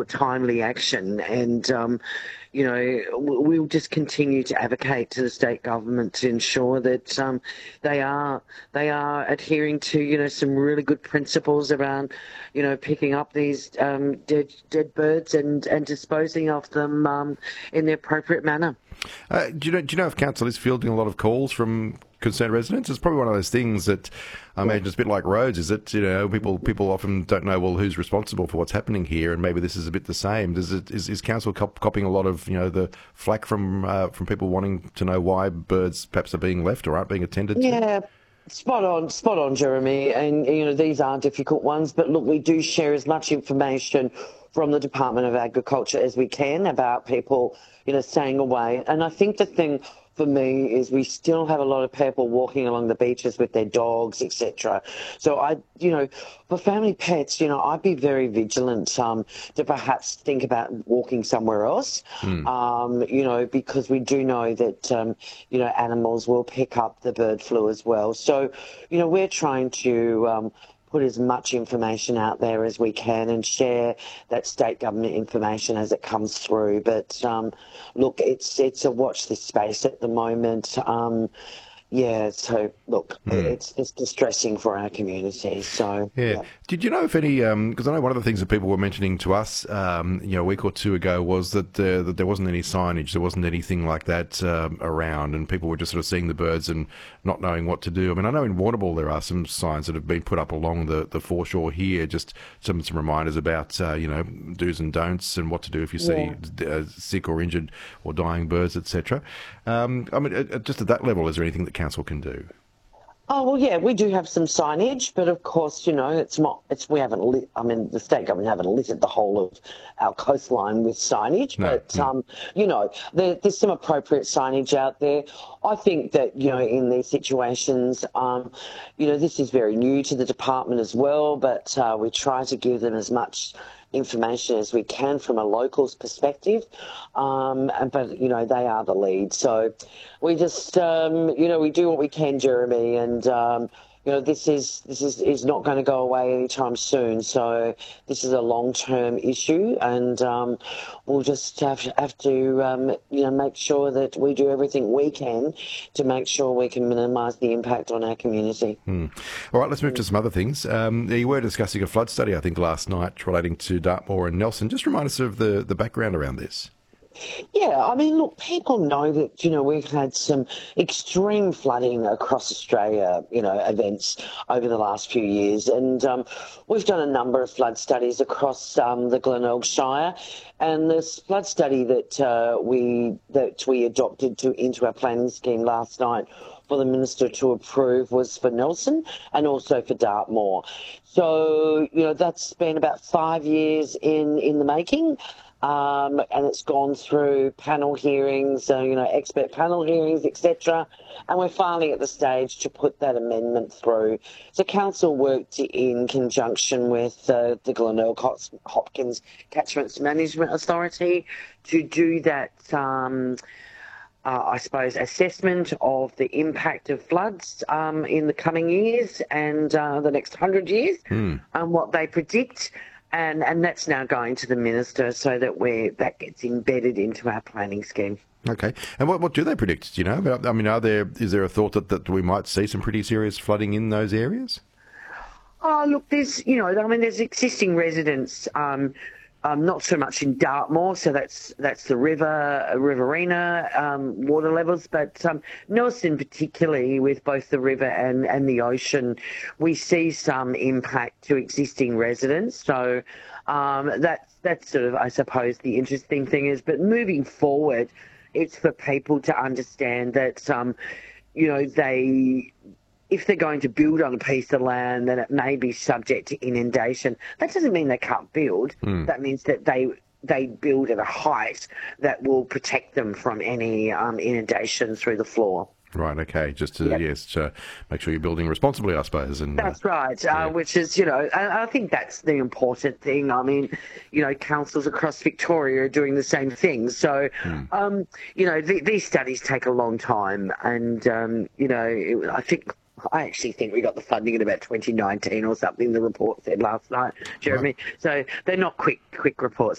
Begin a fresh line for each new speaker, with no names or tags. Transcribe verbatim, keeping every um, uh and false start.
timely action. And, um, you know, we'll just continue to advocate to the state government to ensure that um, they are they are adhering to, you know, some really good principles around, you know, picking up these um, dead dead birds and, and disposing of them um, in the appropriate manner.
Uh, do you know? Do you know if council is fielding a lot of calls from concerned residents? It's probably one of those things that I imagine it's a bit like roads. Is it? You know, people people often don't know, well, who's responsible for what's happening here, and maybe this is a bit the same. Does it? Is, is council cop- copying a lot of, you know, the flack from uh, from people wanting to know why birds perhaps are being left or aren't being attended to?
Yeah. Spot on, spot on, Jeremy. And, you know, these are difficult ones, but look, we do share as much information from the Department of Agriculture as we can about people, you know, staying away. And I think the thing for me is we still have a lot of people walking along the beaches with their dogs, et cetera. So I, you know, for family pets, you know, I'd be very vigilant um, to perhaps think about walking somewhere else, mm. um, you know, because we do know that, um, you know, animals will pick up the bird flu as well. So, you know, we're trying to um, put as much information out there as we can and share that state government information as it comes through. But um, look, it's it's a watch this space at the moment. Um, yeah, so look, mm. it's it's distressing for our community. So
yeah.
yeah.
Did you know if any? Because um, I know one of the things that people were mentioning to us, um, you know, a week or two ago was that uh, that there wasn't any signage, there wasn't anything like that um, around, and people were just sort of seeing the birds and not knowing what to do. I mean, I know in Warrnambool there are some signs that have been put up along the, the foreshore here, just some some reminders about uh, you know, do's and don'ts and what to do if you see yeah. uh, sick or injured or dying birds, et cetera. Um, I mean, uh, just at that level, is there anything that council can do?
Oh, well, yeah, we do have some signage, but of course, you know, it's not, it's, we haven't lit, I mean, the state government haven't littered the whole of our coastline with signage, no. but, no. um, you know, there, there's some appropriate signage out there. I think that, you know, in these situations, um, you know, this is very new to the department as well, but uh, we try to give them as much information as we can from a local's perspective, um, but, you know, they are the lead. So we just, um, you know, we do what we can, Jeremy, and, um, you know, this is this is, is not going to go away anytime soon. So this is a long-term issue, and um, we'll just have, have to, um, you know, make sure that we do everything we can to make sure we can minimise the impact on our community.
Hmm. All right, let's move to some other things. Um, you were discussing a flood study, I think, last night relating to Dartmoor and Nelson. Just remind us of the, the background around this.
Yeah, I mean, look, people know that, you know, we've had some extreme flooding across Australia, you know, events over the last few years. And um, we've done a number of flood studies across um, the Glenelg Shire. And this flood study that uh, we that we adopted to into our planning scheme last night for the Minister to approve was for Nelson and also for Dartmoor. So, you know, that's been about five years in, in the making. Um, and it's gone through panel hearings, uh, you know, expert panel hearings, et cetera. And we're finally at the stage to put that amendment through. So council worked in conjunction with uh, the Glenelg Hopkins Catchments Management Authority to do that, um, uh, I suppose, assessment of the impact of floods um, in the coming years and uh, the next hundred years mm. and what they predict. And and that's now going to the Minister so that we that gets embedded into our planning scheme.
Okay. And what what do they predict? Do you know? I mean, are there is there a thought that, that we might see some pretty serious flooding in those areas?
Oh, look, there's, you know, I mean, there's existing residents, um, um, not so much in Dartmoor, so that's that's the river, Riverina um, water levels, but um, Nelson particularly with both the river and, and the ocean, we see some impact to existing residents. So um, that's, that's sort of, I suppose, the interesting thing is, but moving forward, it's for people to understand that, um, you know, they... if they're going to build on a piece of land, then it may be subject to inundation. That doesn't mean they can't build. Mm. That means that they they build at a height that will protect them from any um, inundation through the floor.
Right, okay, just to, yep. yes, to make sure you're building responsibly, I suppose. And
That's
uh,
right,
yeah.
uh, which is, you know, I, I think that's the important thing. I mean, you know, councils across Victoria are doing the same thing. So, mm. um, you know, th- these studies take a long time. And, um, you know, it, I think... I actually think we got the funding in about twenty nineteen or something, the report said last night, Jeremy. Right. So they're not quick quick reports.